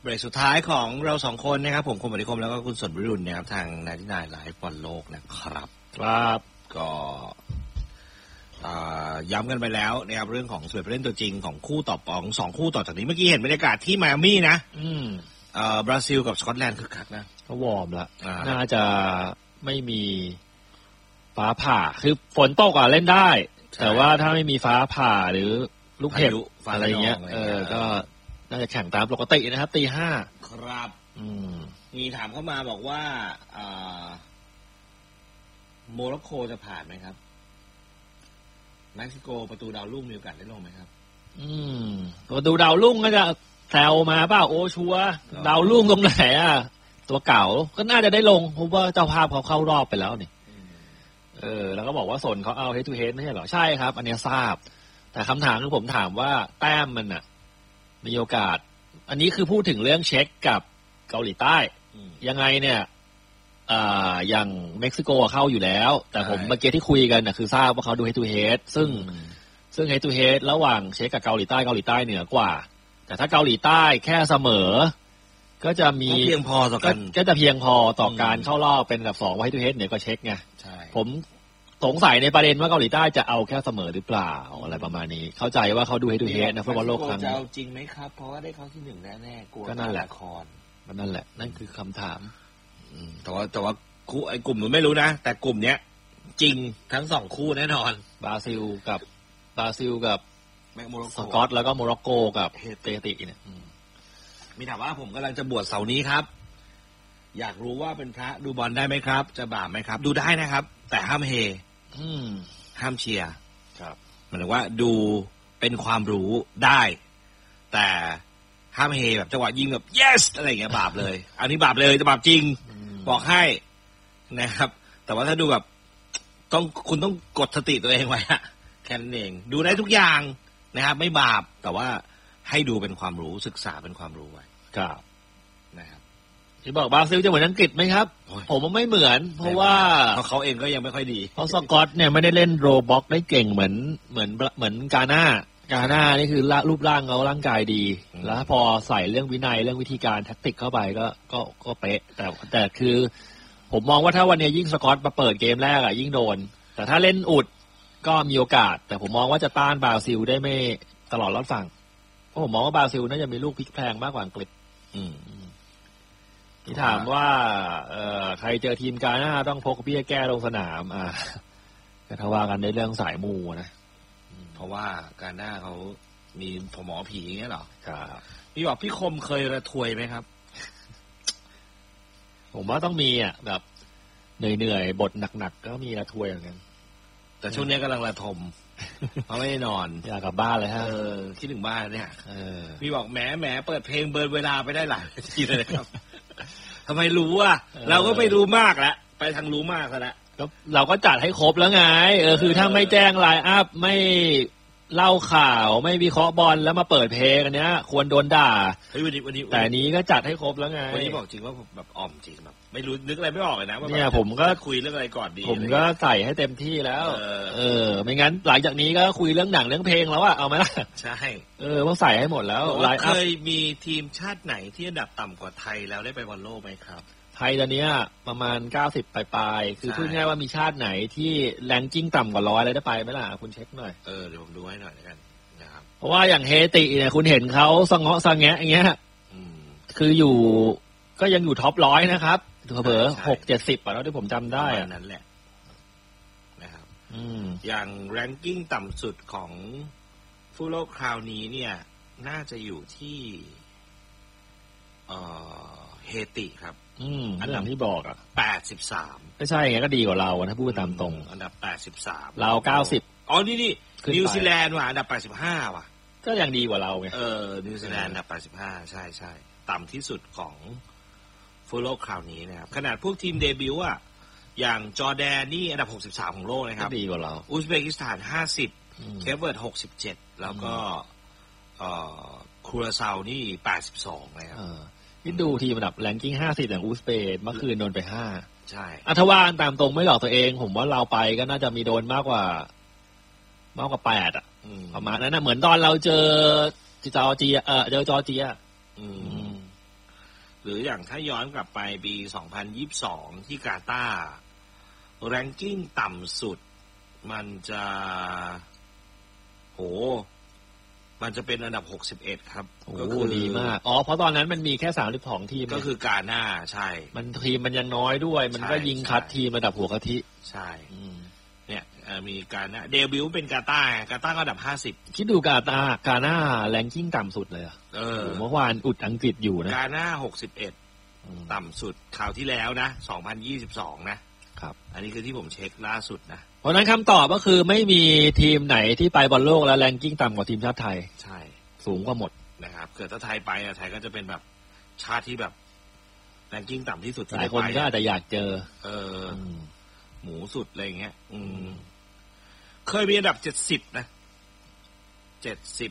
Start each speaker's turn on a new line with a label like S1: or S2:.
S1: เบรกสุดท้ายของเราสองคนนะครับผมคมอธิคมแล้วก็คุณสนวิรุณนะครับทางนาฬิกาไลฟ์บอลโลกนะครับ
S2: ครับ
S1: ก็ย้ำกันไปแล้วนะครับเรื่องของ11ผู้เล่นตัวจริงของคู่ต่อของ2คู่ต่อจากนี้เมื่อกี้เห็นบรรยากาศที่ไมอามี่นะบราซิลกับสกอตแลนด์คึกคักนะ
S2: ก็วอร์มละน่าจะไม่มีฟ้าผ่าคือฝนตกเล่นได้แต่ว่าถ้าไม่มีฟ้าผ่าหรือลูกเห็บอะไรเงี้ยก็น่าจะแข่งตามปกตินะครับตี 5
S1: ครับมีถามเข้ามาบอกว่าโมร็อกโกจะผ่านไหมครับเม็กซิโกประตูดาวรุ่งมีโอกาสได้ลงไหมครับ
S2: ประตูดาวรุ่งก็จะแซวมาเปล่าโอชัวดาวรุ่งตรงไหนตัวเก่าก็น่าจะได้ลงเพราะว่าเจ้าภาพเขาเข้ารอบไปแล้วนี่แล้วก็บอกว่าสนเขาเอาเฮดทูเฮดไม่ใช่เหรอใช่ครับอันนี้ทราบแต่คำถามคือผมถามว่าแต้มมันมีโอกาสอันนี้คือพูดถึงเรื่องเช็กกับเกาหลีใต้ยังไงเนี่ยอย่างเม็กซิโกเข้าอยู่แล้วแต่ผมเมื่อกี้ที่คุยกันคือทราบว่าเขาดูเฮดทูเฮดซึ่งเฮดทูเฮดระหว่างเช็กกับเกาหลีใต้เหนือกว่าแต่ถ้าเกาหลีใต้แค่เสมอก็จะมี
S1: เพียงพอต่อกัน
S2: ก็จะเพียงพอต่อการเข้ารอบเป็นอันดับ2ว่าเฮดทูเฮดเหนือกว่าเช็กไงผมสงสัยในประเด็นว่าเกาหลีใต้จะเอาแค่เสมอหรือเปล่าอะไรประมาณนี้เข้าใจว่าเขาดูเฮดทูเฮดนะฟุตบอลโลกครั้งนี้
S1: จะเอาจริงไหมครับเพราะว่าได้เข้าที่1แน่ๆกลัว
S2: ก็นั่นแหละนั่นแหละนั่นคือคำถาม
S1: แต่ว่าคู่ไอ้กลุ่มมันไม่รู้นะแต่กลุ่มเนี้ยจริงทั้ง2คู่แน่นอน
S2: บราซิลกับสกอตแล้วก็โมร็อกโกกับเฮติเนี่ย
S1: มีถามว่าผมกำลังจะบวชเสาร์นี้ครับอยากรู้ว่าเป็นพระดูบอลได้ไหมครับจะบาปไหมครับดูได้นะครับแต่ห้ามเฮห้ามเชียร์
S2: ครับ
S1: หมายถึงว่าดูเป็นความรู้ได้แต่ห้ามเฮแบบจังหวะยิงแบบ yes อะไรอย่างเงี้ยบาปเลยอันนี้บาปเลยจะบาปจริงบอกให้นะครับแต่ว่าถ้าดูแบบคุณต้องกดสติตัวเองไว้แค่นั้นเองดูได้ทุกอย่างนะครับไม่บาปแต่ว่าให้ดูเป็นความรู้ศึกษาเป็นความรู้ไว้
S2: ครับ
S1: นะครับ
S2: ที่บอกบราซิลจะเหมือนอังกฤษไหมครับผมว่าไม่เหมือนเพราะว่า
S1: เขาเองก็ยังไม่ค่อยดี
S2: เพราะสกอตเนี่ยไม่ได้เล่นโรบ็อกได้เก่งเหมือนกาน่านี่คือรูปร่างเขาร่างกายดีแล้วพอใส่เรื่องวินัยเรื่องวิธีการแทคติกเข้าไปก็เป๊ะแต่คือผมมองว่าถ้าวันนี้ยิ่งสกอตมาเปิดเกมแรกยิ่งโดนแต่ถ้าเล่นอุดก็มีโอกาสแต่ผมมองว่าจะต้านบราซิลได้ไม่ตลอดรอดฝั่งเพราะผมมองว่าบราซิลน่าจะมีลูกพลิกแพลงมากกว่าอังกฤษที่ถามว่าใครเจอทีมกาน่าต้องพกเบี้ยแก้ลงสนามก็ทว่ากันในเรื่องสายมูนะ
S1: เพราะว่ากาน่าเขามีหมอผีอย่างเงี้ยหรอ
S2: ครับ
S1: พี่บอกพี่คมเคยระทวยไหมครับ
S2: ผมว่าต้องมีแบบเหนื่อยบทหนักๆก็มีระทวยเหมือนกัน
S1: แต่ช่วงนี้กำลังระทมเพราะไม่ได้นอน
S2: อยากกลับบ้านเลยฮะ
S1: คิดถึงบ้านเนี่ยพี่บอกแหมเปิดเพลงเบิร์นเวลาไปได้หลายทีเลยครับทำไมรู้เราก็ไม่รู้มากแล้วไปทางรู้มากซะแล้ว
S2: เราก็จัดให้ครบแล้วไงคือถ้าไม่แจ้งไลน์อัพไม่เล่าข่าวไม่วิเคราะห์บอลแล้วมาเปิดเพลงอันเนี้ยควรโดนด่า
S1: วันนี้
S2: แต่นี้ก็จัดให้ครบแล้วไง
S1: วันนี้บอกจริงว่าแบบอ่อมจริงแบบไม่รู้นึกอะไรไม่ออกเลยนะว่า
S2: เนี่ยผมก็
S1: คุยเรื่องอะไรก่อนดี
S2: ผมก็ใส่ให้เต็มที่แล้วไม่งั้นหลังจากนี้ก็คุยเรื่องหนังเรื่องเพลงแล้วเอาไหมล่ะ
S1: ใช่
S2: ต้องใส่ให้หมดแล้ว
S1: เคยมีทีมชาติไหนที่อันดับต่ำกว่าไทยแล้วได้ไปบอลโลกไหมครับ
S2: ไทยตอนนี้ประมาณ90ปลายๆคือพูดง่ายว่ามีชาติไหนที่แรงกิ้งต่ำกว่า100แล้วได้ไปไหมล่ะคุณเช็คหน่อย
S1: เดี๋ยวผมดูให้หน่อยแล้วกันนะครับ
S2: เพราะว่าอย่างเฮติเนี่ยคุณเห็นเขาสะเงาะสะแงะอย่างเงี้ยคืออยู่ก็ยังอยู่ท็อป100นะครับเผลอ60-70แล้วที่ผมจำได้
S1: นั่นแหละนะครับอย่างแรงกิ้งต่ำสุดของฟุตบอลโลกคราวนี้เนี่ยน่าจะอยู่ที่เฮติครับ
S2: อันดับที่บอก
S1: 83
S2: ไม่ใช่ไงก็ดีกว่าเราถ้าพูดตามตรง
S1: อันดับ83
S2: เรา90
S1: อ๋อนี่นิวซีแลนด์ว่ะอันดับ85ว่ะ
S2: ก็ยังดีกว่าเราไง
S1: นิวซีแลนด์อันดับ85ใช่ต่ำที่สุดของฟุตบอลโลกคราวนี้นะครับขนาดพวกทีมเดบิวต์อย่างจอร์แดนนี่อันดับ63ของโลกนะครับ
S2: ดีกว่าเรา
S1: อุซเบกิสถาน50เคปเวิร์ด67แล้วก็คูราซาวนี่82นะครับ
S2: นี่ดูทีมอันดับแรงกิ้ง50อย่างอูซเบกเมื่อคืนโดนไป5
S1: ใช่
S2: ถ้าว่าตามตรงไม่หลอกตัวเองผมว่าเราไปก็น่าจะมีโดนมากกว่า8ประมาณนั้นเหมือนตอนเราเจอจอร์เจีย
S1: หรืออย่างถ้าย้อนกลับไปปี 2022 ที่กาตาร์แรงกิ้งต่ำสุดมันจะมันจะเป็นอันดับ 61 ครับก็คือ
S2: ดีมากเพราะตอนนั้นมันมีแค่32ทีม
S1: ก็คือกาน่าใช่
S2: มันทีมมันยังน้อยด้วยมันก็ยิงคัดทีมระดับหัวกะทิ
S1: ใช่เนี่ยมีกาน่าเดบิวต์เป็นกาตาร์ก็อันดับ50
S2: คิดดูกาน่าแรงกิ้งต่ำสุดเลยเมื่อวานอุดอังกฤษอยู่นะ
S1: กาน่า61ต่ำสุดคราวที่แล้วนะ2022นะครับอันนี้คือที่ผมเช็คล่าสุดนะ
S2: เพราะนั้นคำตอบก็คือไม่มีทีมไหนที่ไปบอลโลกแล้วแรงกิ้งต่ำกว่าทีมชาติไทย
S1: ใช่
S2: สูงกว่าหมด
S1: นะครับเกิดถ้าไทยไปไทยก็จะเป็นแบบชาติที่แบบแรงกิ้งต่ำที่สุด
S2: หลายคนก็อาจจะอยากเจอ
S1: หมูสุดอะไรอย่างเงี้ยเคยมีอันดับ70นะ70